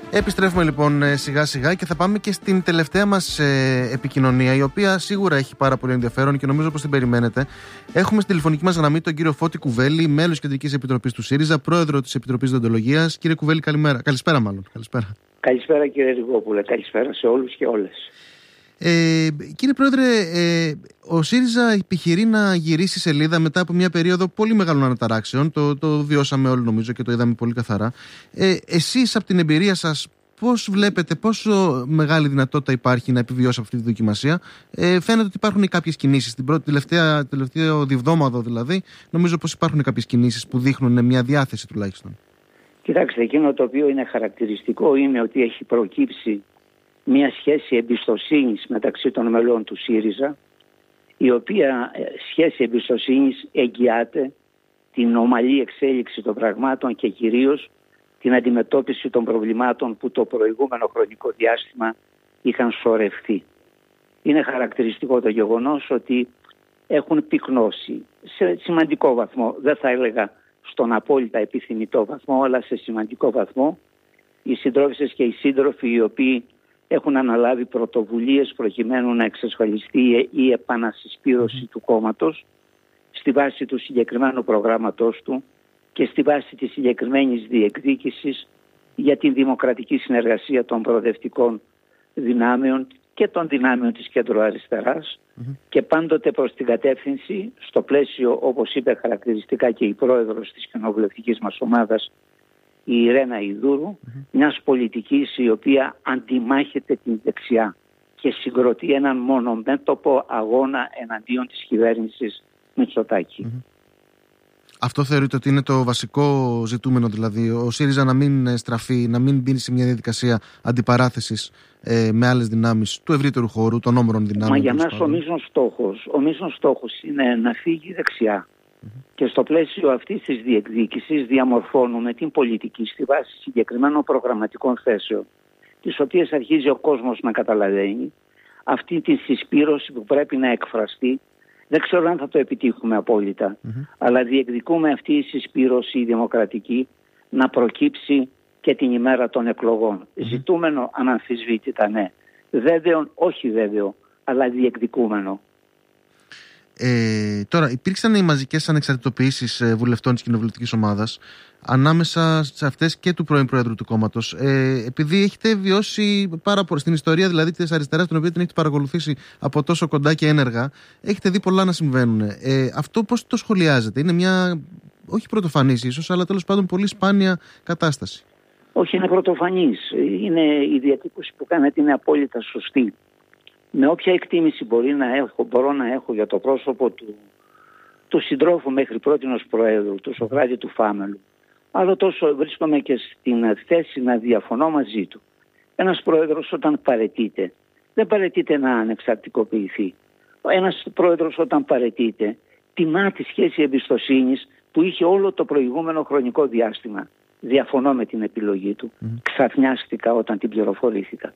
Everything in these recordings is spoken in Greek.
Επιστρέφουμε λοιπόν σιγά σιγά και θα πάμε και στην τελευταία μας επικοινωνία, η οποία σίγουρα έχει πάρα πολύ ενδιαφέρον και νομίζω πως την περιμένετε. Έχουμε στη τηλεφωνική μας γραμμή τον κύριο Φώτη Κουβέλη, μέλος Κεντρικής Επιτροπής του ΣΥΡΙΖΑ, πρόεδρο της Επιτροπής Δεοντολογίας. Κύριε Κουβέλη, καλημέρα. Καλησπέρα μάλλον. Καλησπέρα. Καλησπέρα κύριε Ριγόπουλε, καλησπέρα σε όλους και όλες. Κύριε Πρόεδρε, ο ΣΥΡΙΖΑ επιχειρεί να γυρίσει σελίδα μετά από μια περίοδο πολύ μεγάλων αναταράξεων. Το βιώσαμε όλοι νομίζω και το είδαμε πολύ καθαρά. Εσείς από την εμπειρία σας πώς βλέπετε, πόσο μεγάλη δυνατότητα υπάρχει να επιβιώσει αυτή τη δοκιμασία? Φαίνεται ότι υπάρχουν κάποιες κινήσεις. Την τελευταίο διβδόμαδο δηλαδή, νομίζω πως υπάρχουν κάποιες κινήσεις που δείχνουν μια διάθεση τουλάχιστον. Κοιτάξτε, εκείνο το οποίο είναι χαρακτηριστικό είναι ότι έχει προκύψει μια σχέση εμπιστοσύνης μεταξύ των μελών του ΣΥΡΙΖΑ, η οποία σχέση εμπιστοσύνης εγγυάται την ομαλή εξέλιξη των πραγμάτων και κυρίως την αντιμετώπιση των προβλημάτων που το προηγούμενο χρονικό διάστημα είχαν σωρευτεί. Είναι χαρακτηριστικό το γεγονός ότι έχουν πυκνώσει σε σημαντικό βαθμό, δεν θα έλεγα στον απόλυτα επιθυμητό βαθμό, αλλά σε σημαντικό βαθμό, οι συντρόφισσες και οι σύντροφοι οι οποίοι έχουν αναλάβει πρωτοβουλίες προκειμένου να εξασφαλιστεί η επανασυσπήρωση του κόμματος στη βάση του συγκεκριμένου προγράμματός του και στη βάση της συγκεκριμένης διεκδίκησης για την δημοκρατική συνεργασία των προοδευτικών δυνάμεων και των δυνάμεων της κεντροαριστεράς και πάντοτε προς την κατεύθυνση, στο πλαίσιο, όπως είπε χαρακτηριστικά και η πρόεδρος της κοινοβουλευτικής μας ομάδας, η Ιρένα Ιδούρου, μιας πολιτικής η οποία αντιμάχεται την δεξιά και συγκροτεί έναν μονομέτωπο αγώνα εναντίον της κυβέρνησης Μητσοτάκη. Αυτό θεωρείτε ότι είναι το βασικό ζητούμενο, δηλαδή ο ΣΥΡΙΖΑ να μην στραφεί, να μην μπει σε μια διαδικασία αντιπαράθεσης με άλλες δυνάμεις του ευρύτερου χώρου, των όμορων δυνάμεων? Μα για μας ο μείζων στόχος είναι να φύγει δεξιά. Και στο πλαίσιο αυτής της διεκδίκησης διαμορφώνουμε την πολιτική στη βάση συγκεκριμένων προγραμματικών θέσεων, τις οποίες αρχίζει ο κόσμος να καταλαβαίνει, αυτή τη συσπήρωση που πρέπει να εκφραστεί. Δεν ξέρω αν θα το επιτύχουμε απόλυτα, αλλά διεκδικούμε αυτή η συσπήρωση δημοκρατική να προκύψει και την ημέρα των εκλογών. Ζητούμενο αναμφισβήτητα, ναι. Βέβαιο, όχι βέβαιο, αλλά διεκδικούμενο. Τώρα, υπήρξαν οι μαζικές ανεξαρτητοποιήσεις βουλευτών της κοινοβουλευτικής ομάδας ανάμεσα σε αυτές και του πρώην Πρόεδρου του κόμματος. Επειδή έχετε βιώσει πάρα πολύ στην ιστορία, δηλαδή της αριστεράς, την οποία την έχετε παρακολουθήσει από τόσο κοντά και ένεργα, έχετε δει πολλά να συμβαίνουν. Αυτό πώς το σχολιάζετε? Είναι μια, όχι πρωτοφανής ίσως, αλλά τέλος πάντων πολύ σπάνια κατάσταση. Όχι, είναι πρωτοφανής. Είναι η διατύπωση που κάνετε, είναι απόλυτα σωστή. Με όποια εκτίμηση μπορώ να έχω για το πρόσωπο του συντρόφου μέχρι πρότινος Προέδρου, του Σωκράτη του Φάμελου, αλλά τόσο βρίσκομαι και στην θέση να διαφωνώ μαζί του. Ένας πρόεδρος όταν παραιτείται, δεν παραιτείται να ανεξαρτικοποιηθεί. Ένας πρόεδρος όταν παραιτείται, τιμά τη σχέση εμπιστοσύνης που είχε όλο το προηγούμενο χρονικό διάστημα. Διαφωνώ με την επιλογή του. Ξαφνιάστηκα όταν την πληροφορήθηκα.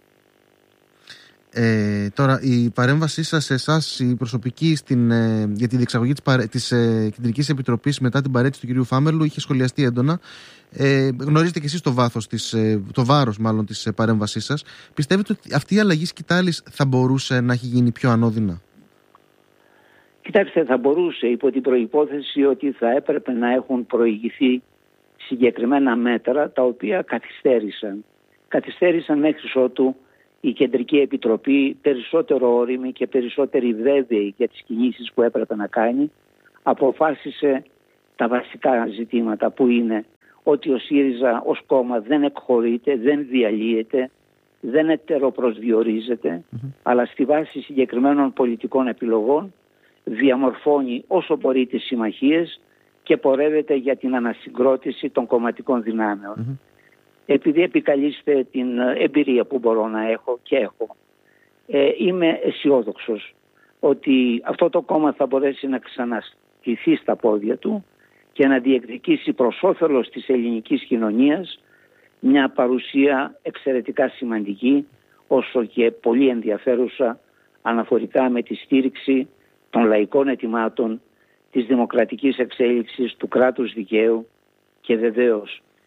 Τώρα, η παρέμβασή σας σε εσάς, η προσωπική για τη διεξαγωγή της Κεντρικής Επιτροπής μετά την παρέτηση του κ. Φάμελου, είχε σχολιαστεί έντονα. Γνωρίζετε και εσείς το βάρος μάλλον της παρέμβασής σας. Πιστεύετε ότι αυτή η αλλαγή σκητάλης θα μπορούσε να έχει γίνει πιο ανώδυνα? Κοιτάξτε, θα μπορούσε, υπό την προϋπόθεση ότι θα έπρεπε να έχουν προηγηθεί συγκεκριμένα μέτρα τα οποία καθυστέρησαν. Καθυστέρησαν μέχρι ότου η Κεντρική Επιτροπή, περισσότερο όριμη και περισσότερη βέβαιη για τις κινήσεις που έπρεπε να κάνει, αποφάσισε τα βασικά ζητήματα που είναι ότι ο ΣΥΡΙΖΑ ως κόμμα δεν εκχωρείται, δεν διαλύεται, δεν ετεροπροσδιορίζεται, αλλά στη βάση συγκεκριμένων πολιτικών επιλογών διαμορφώνει όσο μπορεί τις συμμαχίες και πορεύεται για την ανασυγκρότηση των κομματικών δυνάμεων. Επειδή επικαλείστε την εμπειρία που μπορώ να έχω και έχω, είμαι αισιόδοξος ότι αυτό το κόμμα θα μπορέσει να ξαναστηθεί στα πόδια του και να διεκδικήσει προς όφελος της ελληνικής κοινωνίας μια παρουσία εξαιρετικά σημαντική, όσο και πολύ ενδιαφέρουσα αναφορικά με τη στήριξη των λαϊκών αιτημάτων, της δημοκρατικής εξέλιξης, του κράτους δικαίου και βεβαίως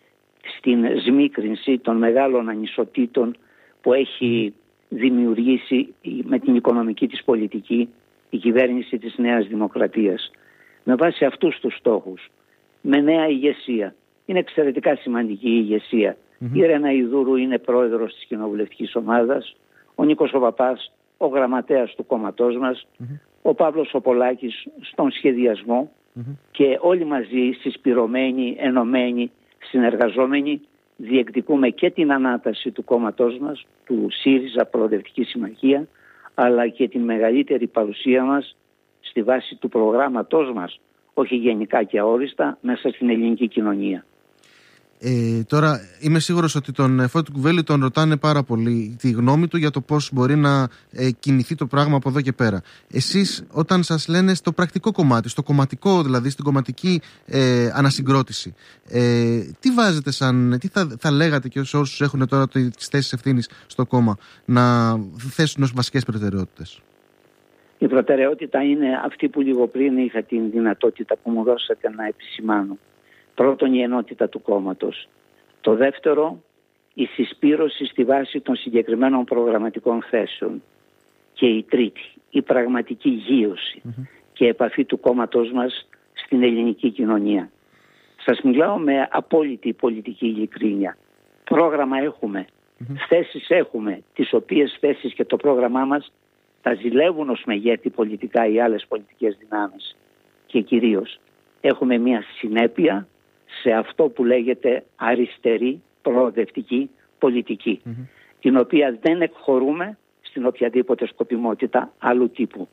στην σμίκρινση των μεγάλων ανισοτήτων που έχει δημιουργήσει με την οικονομική της πολιτική η κυβέρνηση της Νέας Δημοκρατίας. Με βάση αυτούς τους στόχους, με νέα ηγεσία, είναι εξαιρετικά σημαντική η ηγεσία. Η Ρένα Ιδούρου είναι πρόεδρος της κοινοβουλευτικής ομάδας, ο Νίκος ο Παπάς, ο γραμματέας του κόμματός μας, ο Παύλος ο Πολάκης στον σχεδιασμό και όλοι μαζί συσπηρωμένοι, ενωμένοι, συνεργαζόμενοι διεκδικούμε και την ανάταση του κόμματός μας, του ΣΥΡΙΖΑ Προοδευτική Συμμαχία, αλλά και την μεγαλύτερη παρουσία μας στη βάση του προγράμματός μας, όχι γενικά και αόριστα, μέσα στην ελληνική κοινωνία. Τώρα είμαι σίγουρος ότι τον Φώτη Κουβέλη τον ρωτάνε πάρα πολύ τη γνώμη του για το πώς μπορεί να κινηθεί το πράγμα από εδώ και πέρα. Εσείς όταν σας λένε στο πρακτικό κομμάτι, στο κομματικό δηλαδή, στην κομματική ανασυγκρότηση, τι βάζετε τι θα λέγατε και όσους έχουν τώρα τις θέσεις ευθύνης στο κόμμα να θέσουν ως βασικές προτεραιότητες? Η προτεραιότητα είναι αυτή που λίγο πριν είχα την δυνατότητα που μου δώσατε να επισημάνω. Πρώτον, η ενότητα του κόμματος. Το δεύτερο, η συσπήρωση στη βάση των συγκεκριμένων προγραμματικών θέσεων. Και η τρίτη, η πραγματική γείωση και επαφή του κόμματος μας στην ελληνική κοινωνία. Σας μιλάω με απόλυτη πολιτική ειλικρίνεια. Πρόγραμμα έχουμε, θέσεις έχουμε, τις οποίες θέσεις και το πρόγραμμά μας τα ζηλεύουν ως μεγέθη πολιτικά οι άλλες πολιτικές δυνάμεις. Και κυρίως έχουμε μια συνέπεια σε αυτό που λέγεται αριστερή προοδευτική πολιτική, την οποία δεν εκχωρούμε στην οποιαδήποτε σκοπιμότητα άλλου τύπου.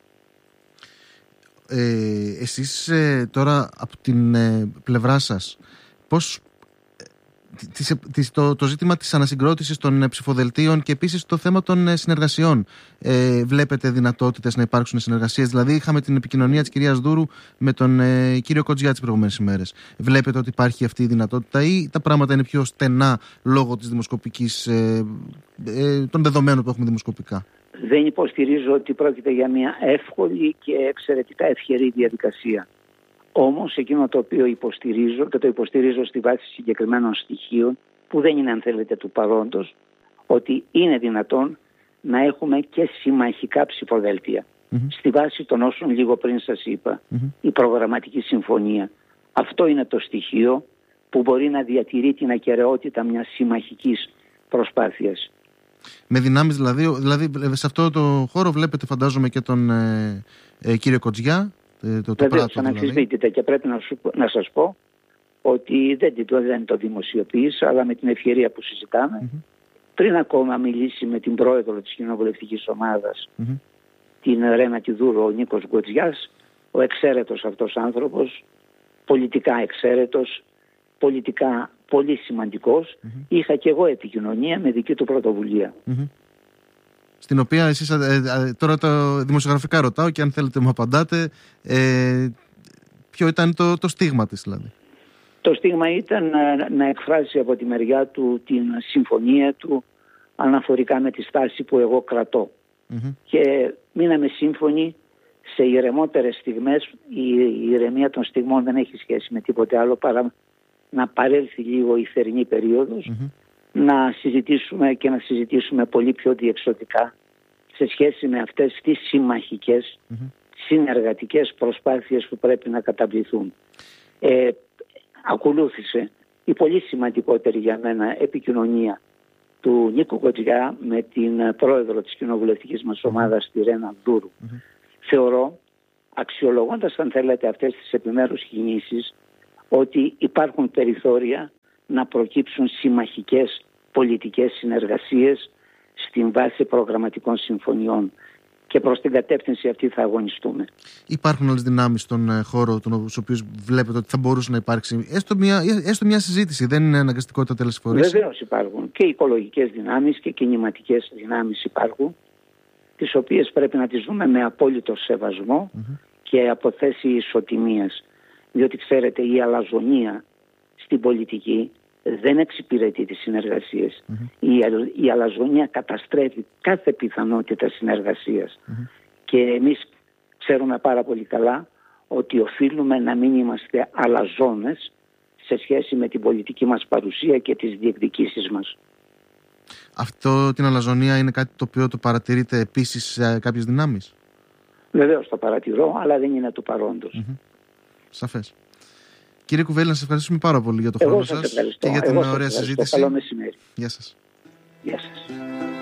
Εσείς τώρα από την πλευρά σας, πώς το ζήτημα της ανασυγκρότησης των ψηφοδελτίων και επίσης το θέμα των συνεργασιών, βλέπετε δυνατότητες να υπάρξουν συνεργασίες? Δηλαδή είχαμε την επικοινωνία της κυρίας Δούρου με τον κύριο Κοτζιά τις προηγούμενες ημέρες. Βλέπετε ότι υπάρχει αυτή η δυνατότητα ή τα πράγματα είναι πιο στενά λόγω της δημοσκοπικής, των δεδομένων που έχουμε δημοσκοπικά? Δεν υποστηρίζω ότι πρόκειται για μια εύκολη και εξαιρετικά ευχερή διαδικασία. Όμως εκείνο το οποίο υποστηρίζω, και το υποστηρίζω στη βάση συγκεκριμένων στοιχείων που δεν είναι αν θέλετε του παρόντος, ότι είναι δυνατόν να έχουμε και συμμαχικά ψηφοδέλτια. Στη βάση των όσων λίγο πριν σας είπα, η προγραμματική συμφωνία. Αυτό είναι το στοιχείο που μπορεί να διατηρεί την ακεραιότητα μιας συμμαχικής προσπάθειας. Με δυνάμεις δηλαδή σε αυτό το χώρο βλέπετε φαντάζομαι και τον κύριο Κοτζιά. Βεβαίως αναμφισβήτητα, και πρέπει να σας πω ότι δεν το δημοσιοποίησα, αλλά με την ευκαιρία που συζητάμε, πριν ακόμα μιλήσει με την πρόεδρο της κοινοβουλευτικής ομάδας, την Ρένα Ιδούρου, ο Νίκος Κοτζιάς, ο εξαίρετος αυτός άνθρωπος, πολιτικά εξαίρετος, πολιτικά πολύ σημαντικός, είχα και εγώ επικοινωνία με δική του πρωτοβουλία. Στην οποία εσείς τώρα το δημοσιογραφικά ρωτάω και αν θέλετε μου απαντάτε, ποιο ήταν το στίγμα της δηλαδή? Το στίγμα ήταν να εκφράσει από τη μεριά του την συμφωνία του αναφορικά με τη στάση που εγώ κρατώ. Και μείναμε σύμφωνοι σε ηρεμότερες στιγμές. Η ηρεμία των στιγμών δεν έχει σχέση με τίποτε άλλο παρά να παρέλθει λίγο η θερινή περίοδος, να συζητήσουμε και να συζητήσουμε πολύ πιο διεξοδικά σε σχέση με αυτές τις συμμαχικές, συνεργατικές προσπάθειες που πρέπει να καταβληθούν. Ακολούθησε η πολύ σημαντικότερη για μένα επικοινωνία του Νίκου Κοτζιά με την πρόεδρο της κοινοβουλευτικής μας ομάδας, τη Ρένα Ιδούρου. Θεωρώ, αξιολογώντας αν θέλετε αυτές τις επιμέρους κινήσεις, ότι υπάρχουν περιθώρια να προκύψουν συμμαχικές πολιτικές συνεργασίες στην βάση προγραμματικών συμφωνιών, και προς την κατεύθυνση αυτή θα αγωνιστούμε. Υπάρχουν άλλες δυνάμεις στον χώρο στους οποίους βλέπετε ότι θα μπορούσε να υπάρξει έστω μια συζήτηση? Δεν είναι αναγκαστικότητα τελεσφορής? Βεβαίως υπάρχουν και οικολογικές δυνάμεις και κινηματικές δυνάμεις υπάρχουν, τις οποίες πρέπει να τις δούμε με απόλυτο σεβασμό και από θέση ισοτιμίας. Διότι ξέρετε, η αλαζονία στην πολιτική δεν εξυπηρετεί τις συνεργασίες. Η αλαζονία καταστρέφει κάθε πιθανότητα συνεργασίας. Και εμείς ξέρουμε πάρα πολύ καλά ότι οφείλουμε να μην είμαστε αλαζόνες σε σχέση με την πολιτική μας παρουσία και τις διεκδικήσεις μας. Αυτό, την αλαζονία, είναι κάτι το οποίο το παρατηρείτε επίσης σε κάποιες δυνάμεις? Βεβαίως το παρατηρώ, αλλά δεν είναι του παρόντος. Σαφές. Κύριε Κουβέλη, να σας ευχαριστήσουμε πάρα πολύ για το χρόνο σας και για την ωραία συζήτηση. Καλό μεσημέρι. Γεια σας. Γεια σας.